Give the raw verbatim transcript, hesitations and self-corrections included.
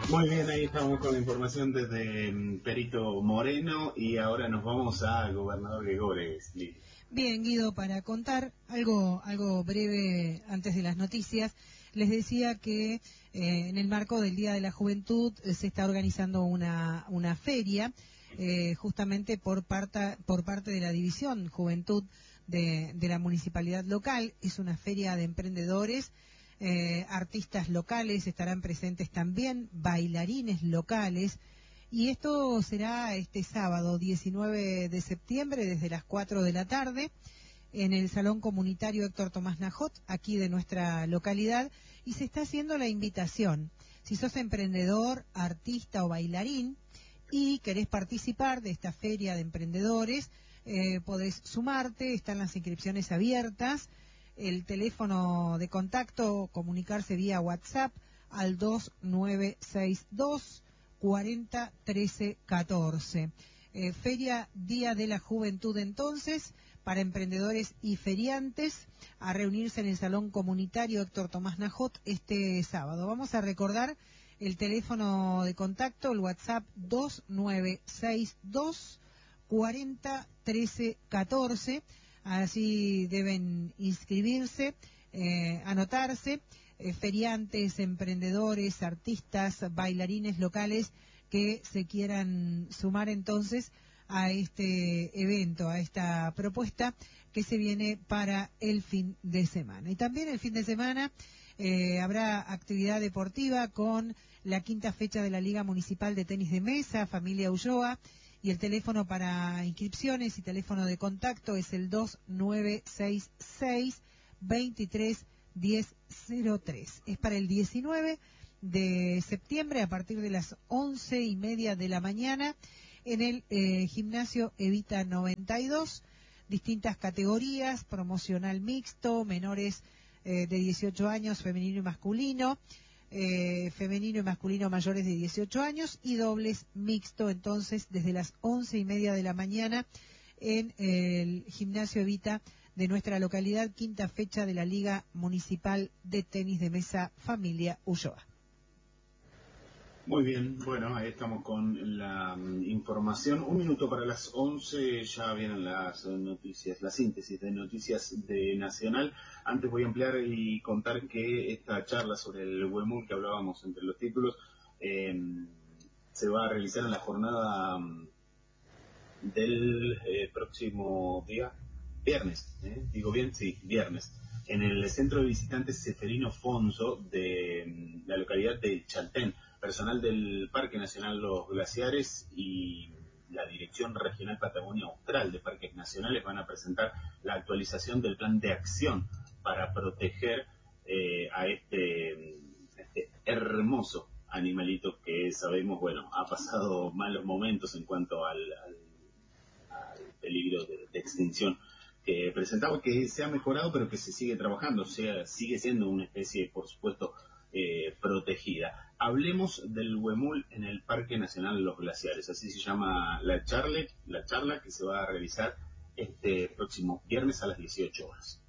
Muy bien, ahí estamos con la información desde mm, Perito Moreno y ahora nos vamos a Gobernador Gregores. Bien, Guido, para contar algo, algo breve antes de las noticias, les decía que eh, en el marco del Día de la Juventud eh, se está organizando una, una feria eh, justamente por, parta, por parte de la División Juventud de, de la Municipalidad Local. Es una feria de emprendedores. Eh, artistas locales estarán presentes también, bailarines locales, y esto será este sábado diecinueve de septiembre desde las cuatro de la tarde en el Salón Comunitario Héctor Tomás Najot, aquí de nuestra localidad, y se está haciendo la invitación. Si sos emprendedor, artista o bailarín y querés participar de esta feria de emprendedores, eh, podés sumarte, están las inscripciones abiertas. El teléfono de contacto, comunicarse vía WhatsApp al dos nueve seis dos, cuarenta, trece, catorce. Eh, Feria Día de la Juventud, entonces, para emprendedores y feriantes, a reunirse en el Salón Comunitario Héctor Tomás Najot este sábado. Vamos a recordar el teléfono de contacto, el WhatsApp dos nueve seis dos, cuarenta, trece, catorce. Así deben inscribirse, eh, anotarse, eh, feriantes, emprendedores, artistas, bailarines locales que se quieran sumar entonces a este evento, a esta propuesta que se viene para el fin de semana. Y también el fin de semana eh, habrá actividad deportiva con la quinta fecha de la Liga Municipal de Tenis de Mesa, Familia Ulloa. Y el teléfono para inscripciones y teléfono de contacto es el dos nueve seis seis, veintitrés, diez, cero tres. Es para el diecinueve de septiembre a partir de las once y media de la mañana en el eh, gimnasio Evita noventa y dos. Distintas categorías, promocional mixto, menores eh, de dieciocho años, femenino y masculino. Eh, femenino y masculino mayores de dieciocho años y dobles mixto, entonces desde las once y media de la mañana en el gimnasio Evita de nuestra localidad, quinta fecha de la Liga Municipal de Tenis de Mesa Familia Ulloa. Muy bien, bueno, ahí estamos con la um, información. Un minuto para las once, ya vienen las uh, noticias, la síntesis de noticias de Nacional. Antes voy a ampliar y contar que esta charla sobre el Huemul que hablábamos entre los títulos eh, se va a realizar en la jornada um, del eh, próximo día, viernes, ¿eh? Digo bien, sí, viernes, en el Centro de Visitantes Ceferino Fonso de um, la localidad de Chaltén. Personal del Parque Nacional Los Glaciares y la Dirección Regional Patagonia Austral de Parques Nacionales van a presentar la actualización del plan de acción para proteger eh, a este, este hermoso animalito que sabemos, bueno, ha pasado malos momentos en cuanto al, al, al peligro de, de extinción que presentaba, que se ha mejorado, pero que se sigue trabajando, o sea, sigue siendo una especie, por supuesto, Eh, protegida. Hablemos del Huemul en el Parque Nacional Los Glaciares, así se llama la charla, la charla que se va a realizar este próximo viernes a las dieciocho horas.